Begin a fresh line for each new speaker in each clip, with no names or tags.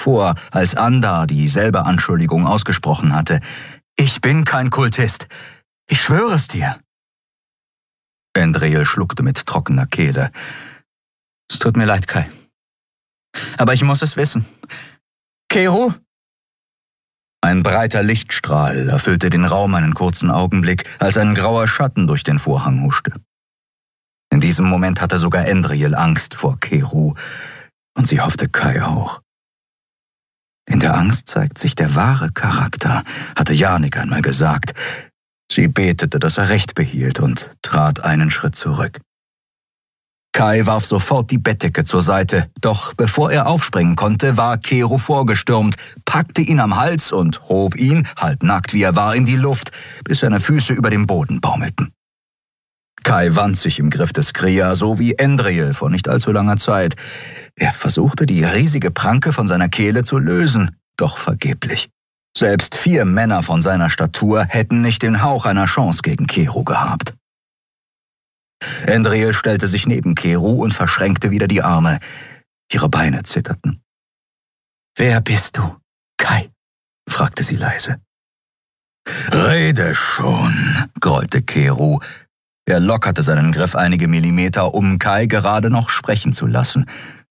vor, als Anda dieselbe Anschuldigung ausgesprochen hatte. »Ich bin kein Kultist. Ich schwöre es dir.« Endril schluckte mit trockener Kehle. »Es tut mir leid, Kai. Aber ich muss es wissen. Keru?« Ein breiter Lichtstrahl erfüllte den Raum einen kurzen Augenblick, als ein grauer Schatten durch den Vorhang huschte. In diesem Moment hatte sogar Endril Angst vor Keru, und sie hoffte Kai auch. In der Angst zeigt sich der wahre Charakter, hatte Janik einmal gesagt. Sie betete, dass er Recht behielt und trat einen Schritt zurück. Kai warf sofort die Bettdecke zur Seite, doch bevor er aufspringen konnte, war Keru vorgestürmt, packte ihn am Hals und hob ihn, halbnackt wie er war, in die Luft, bis seine Füße über dem Boden baumelten. Kai wand sich im Griff des Krea, so wie Endril vor nicht allzu langer Zeit. Er versuchte, die riesige Pranke von seiner Kehle zu lösen, doch vergeblich. Selbst 4 Männer von seiner Statur hätten nicht den Hauch einer Chance gegen Keru gehabt. Endril stellte sich neben Keru und verschränkte wieder die Arme. Ihre Beine zitterten. »Wer bist du, Kai?« fragte sie leise. »Rede schon«, grollte Keru. Er lockerte seinen Griff einige Millimeter, um Kai gerade noch sprechen zu lassen.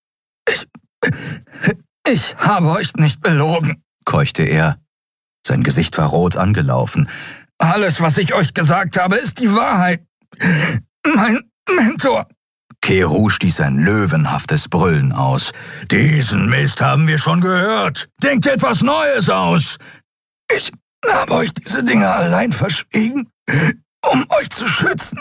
Ich habe euch nicht belogen«, keuchte er. Sein Gesicht war rot angelaufen. »Alles, was ich euch gesagt habe, ist die Wahrheit. Mein Mentor.« Keru stieß ein löwenhaftes Brüllen aus. »Diesen Mist haben wir schon gehört. Denkt etwas Neues aus!« »Ich habe euch diese Dinge allein verschwiegen, um euch zu schützen.«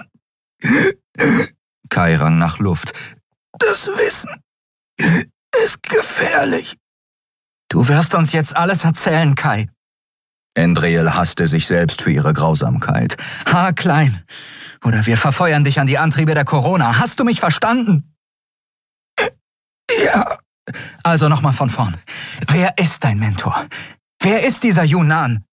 Kai rang nach Luft. »Das Wissen ist gefährlich.« »Du wirst uns jetzt alles erzählen, Kai.« Endril hasste sich selbst für ihre Grausamkeit. »Haarklein, oder wir verfeuern dich an die Antriebe der Corona. Hast du mich verstanden?« »Ja.« »Also nochmal von vorn. Wer ist dein Mentor? Wer ist dieser Yunnan?«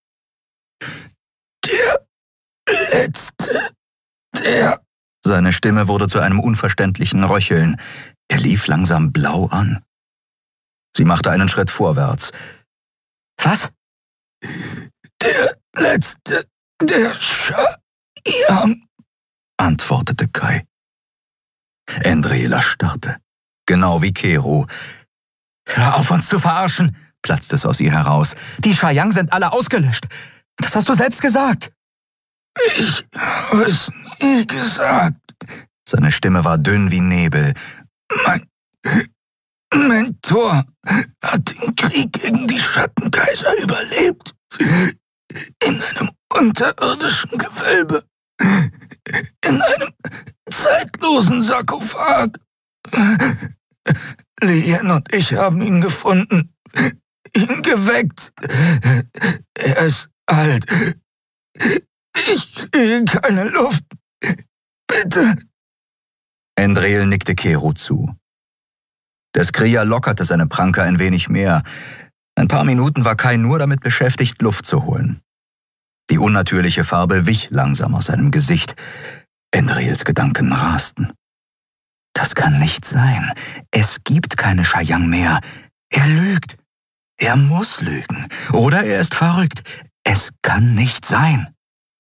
»Der Letzte, der...« Seine Stimme wurde zu einem unverständlichen Röcheln. Er lief langsam blau an. Sie machte einen Schritt vorwärts. »Was?« »Der Letzte, der Chayang«, antwortete Kai. Endril erstarrte, genau wie Keru. »Hör auf, uns zu verarschen«, platzte es aus ihr heraus. »Die Chayang sind alle ausgelöscht. Das hast du selbst gesagt.« »Ich habe es nie gesagt.« Seine Stimme war dünn wie Nebel. »Mein Mentor hat den Krieg gegen die Schattenkaiser überlebt. In einem unterirdischen Gewölbe. In einem zeitlosen Sarkophag. Lien und ich haben ihn gefunden. Ihn geweckt. Er ist alt. Ich kriege keine Luft. Bitte.« Endril nickte Keru zu. Der Skria lockerte seine Pranke ein wenig mehr. Ein paar Minuten war Kai nur damit beschäftigt, Luft zu holen. Die unnatürliche Farbe wich langsam aus seinem Gesicht. Endrils Gedanken rasten. Das kann nicht sein. Es gibt keine Chayang mehr. Er lügt. Er muss lügen. Oder er ist verrückt. Es kann nicht sein.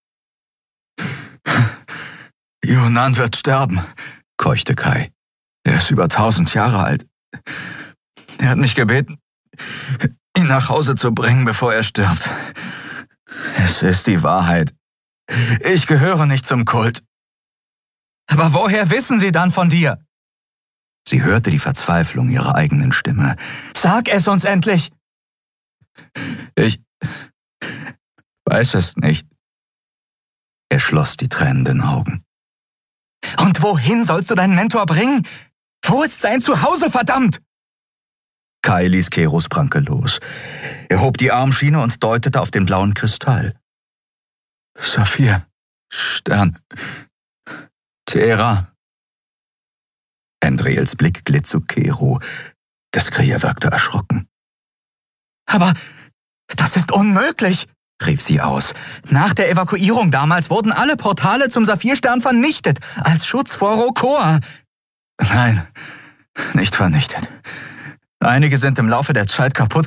»Yunnan wird sterben«, keuchte Kai. »Er ist über 1000 Jahre alt. Er hat mich gebeten, ihn nach Hause zu bringen, bevor er stirbt. Es ist die Wahrheit. Ich gehöre nicht zum Kult.« »Aber woher wissen Sie dann von dir?« Sie hörte die Verzweiflung ihrer eigenen Stimme. »Sag es uns endlich!« »Ich weiß es nicht.« Er schloss die tränenden Augen. »Und wohin sollst du deinen Mentor bringen? Wo ist sein Zuhause, verdammt?« Kai ließ Kerus Pranke los. Er hob die Armschiene und deutete auf den blauen Kristall. »Saphir, Stern, Terra.« Endrils Blick glitt zu Keru. Das Krea wirkte erschrocken. »Aber das ist unmöglich«, rief sie aus. »Nach der Evakuierung damals wurden alle Portale zum Saphirstern vernichtet, als Schutz vor Rokoa.« »Nein, nicht vernichtet. Einige sind im Laufe der Zeit kaputt